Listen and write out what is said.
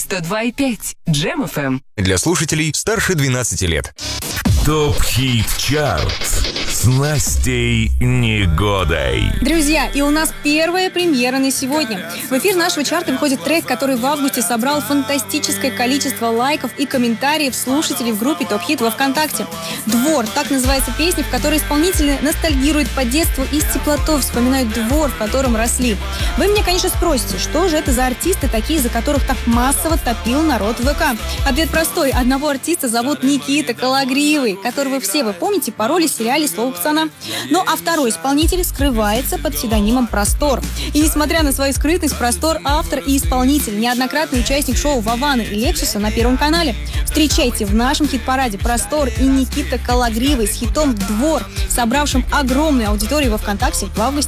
102,5 Джем FM. Для слушателей старше 12 лет. ТОП-хит-чарт с Настей Негодой. Друзья, и у нас первая премьера на сегодня. В эфир нашего чарта выходит трек, который в августе собрал фантастическое количество лайков и комментариев слушателей в группе ТОП Хит во ВКонтакте. «Двор» — так называется песня, в которой исполнители ностальгируют по детству и с теплотой вспоминают двор, в котором росли. Вы меня, конечно, спросите, что же это за артисты такие, за которых так массово топил народ в ВК? Ответ простой. Одного артиста зовут Никита Кологривый, которого все вы помните по роли в сериале «Слово пацана». Ну а второй исполнитель скрывается под псевдонимом Простор. И несмотря на свою скрытность, Простор — автор и исполнитель, неоднократный участник шоу Вованы и Лексуса на Первом канале. Встречайте в нашем хит-параде Простор и Никита Кологривый с хитом «Двор», собравшим огромную аудиторию во ВКонтакте в августе.